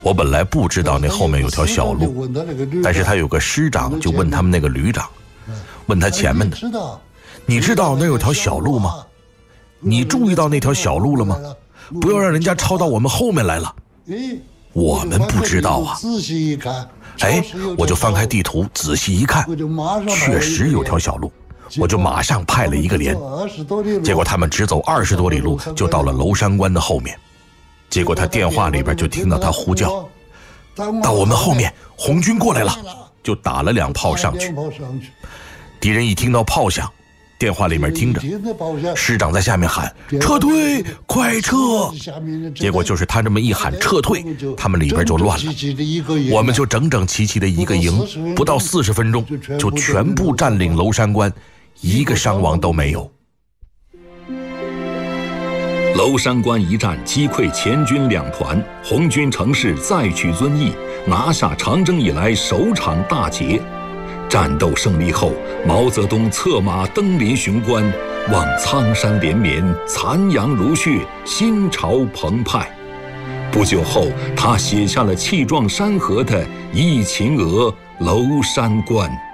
我本来不知道那后面有条小路，但是他有个师长就问他们那个旅长，问他前面的，你知道那有条小路吗？你注意到那条小路了吗？不要让人家抄到我们后面来了。我们不知道啊。哎，我就翻开地图仔细一看，确实有条小路，我就马上派了一个连。结果他们只走20多里路就到了娄山关的后面。结果他电话里边就听到他呼叫，到我们后面，红军过来了，就打了2炮上去。敌人一听到炮响，电话里面听着师长在下面喊撤退，快撤。结果就是他这么一喊撤退，他们里边就乱了，我们就整整齐齐的一个营，不到40分钟就全部占领娄山关，一个伤亡都没有。 娄山关一战击溃前军2团，红军乘势再取遵义，拿下长征以来首场大捷。战斗胜利后，毛泽东策马登临雄关，望苍山连绵，残阳如血，心潮澎湃。不久后，他写下了气壮山河的《忆秦娥·娄山关》。